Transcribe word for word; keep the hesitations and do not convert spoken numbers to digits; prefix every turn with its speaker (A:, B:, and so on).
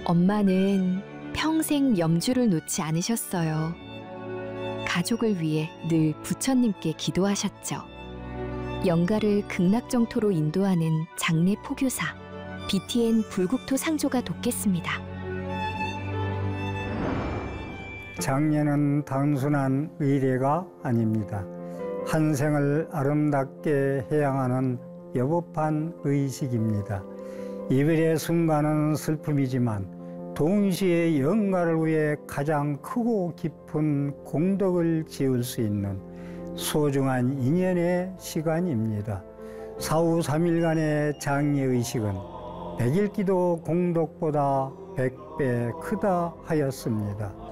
A: 엄마는 평생 염주를 놓지 않으셨어요. 가족을 위해 늘 부처님께 기도하셨죠. 영가를 극락정토로 인도하는 장례 포교사 비티엔 불국토 상조가 돕겠습니다.
B: 장례는 단순한 의례가 아닙니다. 한 생을 아름답게 해양하는 여법한 의식입니다. 이별의 순간은 슬픔이지만 동시에 영가를 위해 가장 크고 깊은 공덕을 지을 수 있는 소중한 인연의 시간입니다. 사후 삼 일간의 장례의식은 백일 기도 공덕보다 백 배 크다 하였습니다.